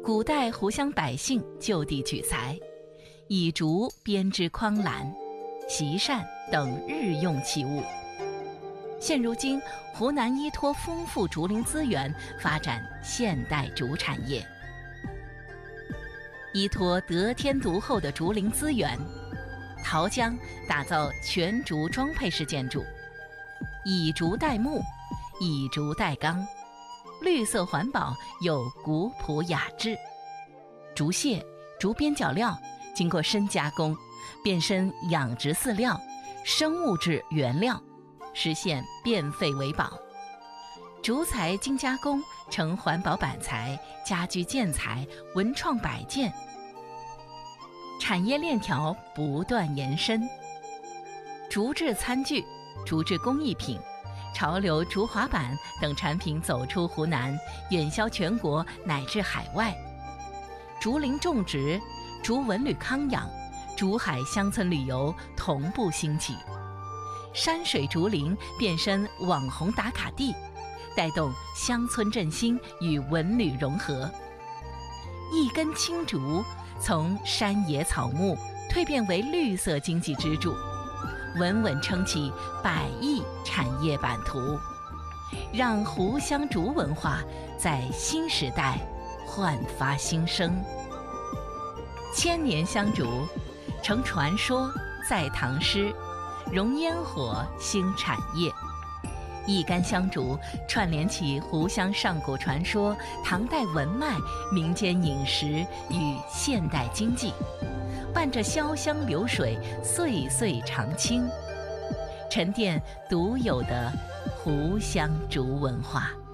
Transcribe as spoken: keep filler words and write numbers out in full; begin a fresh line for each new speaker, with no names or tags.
古代湖湘百姓就地取材，以竹编织筐篮、席扇等日用器物。现如今，湖南依托丰富竹林资源，发展现代竹产业。依托得天独厚的竹林资源，桃江打造全竹装配式建筑，以竹代木，以竹代钢，绿色环保又古朴雅致。竹屑、竹边角料经过深加工，变身养殖饲料、生物质原料，实现变废为宝。竹材经加工成环保板材、家居建材、文创摆件，产业链条不断延伸。竹制餐具、竹制工艺品、潮流竹滑板等产品走出湖南，远销全国乃至海外。竹林种植、竹文旅康养、竹海乡村旅游同步兴起，山水竹林变身网红打卡地，带动乡村振兴与文旅融合。一根青竹从山野草木蜕变为绿色经济支柱，稳稳撑起百亿产业版图，让湖湘竹文化在新时代焕发新生。千年香竹成传说在唐诗，融烟火兴产业。一竿香竹串联起湖湘上古传说、唐代文脉、民间饮食与现代经济，伴着潇湘流水，岁岁长青，沉淀独有的湖湘竹文化。